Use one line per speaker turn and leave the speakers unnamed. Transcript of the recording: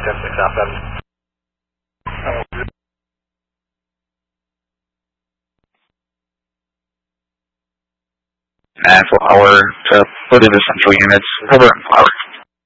10-6 South 7.
And for power to put into central units, cover and power.